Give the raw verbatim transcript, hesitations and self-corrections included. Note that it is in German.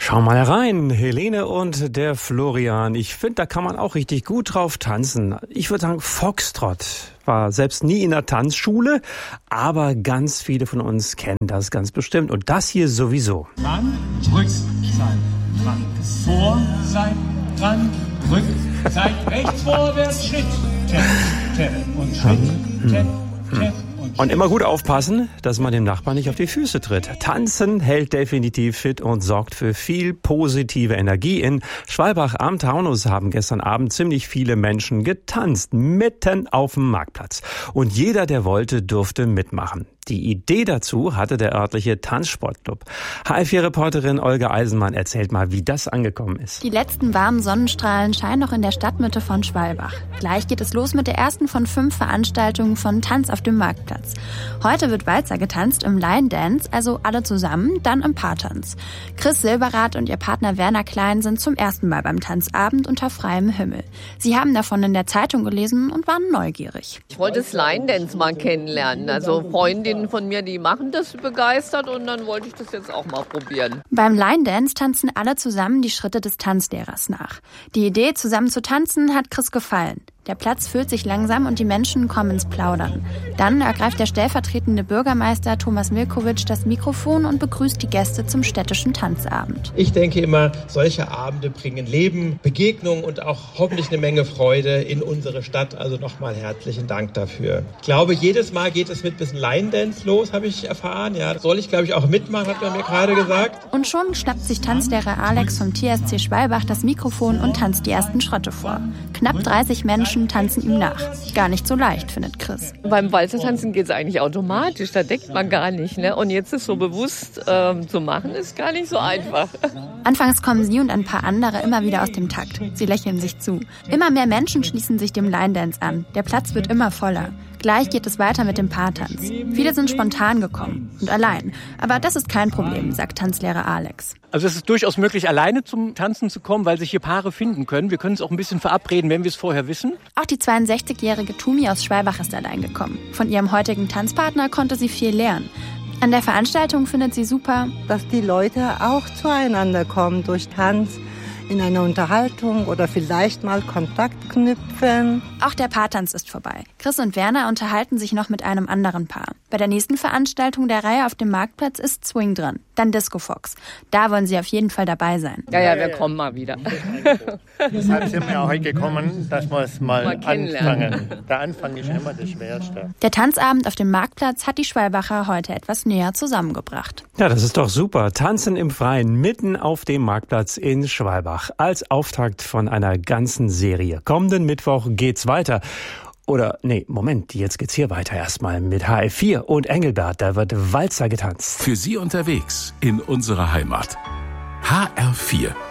Schau mal rein, Helene und der Florian. Ich finde, da kann man auch richtig gut drauf tanzen. Ich würde sagen, Foxtrot war selbst nie in der Tanzschule, aber ganz viele von uns kennen das ganz bestimmt. Und das hier sowieso. Dran, rück, Seite, dran, vor, Seite, dran, rück, Seite, rechts, vorwärts, Schritt, Tap, Tap und Schritt, Tap, Tap. Und immer gut aufpassen, dass man dem Nachbarn nicht auf die Füße tritt. Tanzen hält definitiv fit und sorgt für viel positive Energie. In Schwalbach am Taunus haben gestern Abend ziemlich viele Menschen getanzt, mitten auf dem Marktplatz. Und jeder, der wollte, durfte mitmachen. Die Idee dazu hatte der örtliche Tanzsportclub. H F vier-Reporterin Olga Eisenmann erzählt mal, wie das angekommen ist. Die letzten warmen Sonnenstrahlen scheinen noch in der Stadtmitte von Schwalbach. Gleich geht es los mit der ersten von fünf Veranstaltungen von Tanz auf dem Marktplatz. Heute wird Walzer getanzt im Line Dance, also alle zusammen, dann im Paartanz. Chris Silberath und ihr Partner Werner Klein sind zum ersten Mal beim Tanzabend unter freiem Himmel. Sie haben davon in der Zeitung gelesen und waren neugierig. Ich wollte das Line Dance mal kennenlernen. Also Freundinnen von mir, die machen das begeistert und dann wollte ich das jetzt auch mal probieren. Beim Line Dance tanzen alle zusammen die Schritte des Tanzlehrers nach. Die Idee, zusammen zu tanzen, hat Chris gefallen. Der Platz füllt sich langsam und die Menschen kommen ins Plaudern. Dann ergreift der stellvertretende Bürgermeister Thomas Milkowitsch das Mikrofon und begrüßt die Gäste zum städtischen Tanzabend. Ich denke immer, solche Abende bringen Leben, Begegnung und auch hoffentlich eine Menge Freude in unsere Stadt. Also nochmal herzlichen Dank dafür. Ich glaube, jedes Mal geht es mit ein bisschen Line-Dance los, habe ich erfahren. Ja, soll ich, glaube ich, auch mitmachen, hat man mir gerade gesagt. Und schon schnappt sich Tanzlehrer Alex vom T S C Schwalbach das Mikrofon und tanzt die ersten Schritte vor. Knapp dreißig Menschen tanzen ihm nach. Gar nicht so leicht, findet Chris. Beim Walzertanzen geht es eigentlich automatisch, da denkt man gar nicht. Ne? Und jetzt es so bewusst ähm, zu machen, ist gar nicht so einfach. Anfangs kommen sie und ein paar andere immer wieder aus dem Takt. Sie lächeln sich zu. Immer mehr Menschen schließen sich dem Line Dance an. Der Platz wird immer voller. Gleich geht es weiter mit dem Paartanz. Viele sind spontan gekommen und allein. Aber das ist kein Problem, sagt Tanzlehrer Alex. Also es ist durchaus möglich, alleine zum Tanzen zu kommen, weil sich hier Paare finden können. Wir können es auch ein bisschen verabreden, wenn wir es vorher wissen. Auch die zweiundsechzigjährige Tumi aus Schwalbach ist allein gekommen. Von ihrem heutigen Tanzpartner konnte sie viel lernen. An der Veranstaltung findet sie super, dass die Leute auch zueinander kommen durch Tanz, in einer Unterhaltung oder vielleicht mal Kontakt knüpfen. Auch der Paartanz ist vorbei. Chris und Werner unterhalten sich noch mit einem anderen Paar. Bei der nächsten Veranstaltung der Reihe auf dem Marktplatz ist Swing dran, dann Disco Fox. Da wollen sie auf jeden Fall dabei sein. Ja, ja, wir kommen mal wieder. Deshalb sind wir auch heute gekommen, dass wir es mal, mal anfangen. Der Anfang ist immer das Schwerste. Der Tanzabend auf dem Marktplatz hat die Schwalbacher heute etwas näher zusammengebracht. Ja, das ist doch super. Tanzen im Freien mitten auf dem Marktplatz in Schwalbach. Als Auftakt von einer ganzen Serie. Kommenden Mittwoch geht's weiter. Oder, nee, Moment, jetzt geht's hier weiter erstmal mit H F vier und Engelbert. Da wird Walzer getanzt. Für Sie unterwegs in unserer Heimat. H R vier.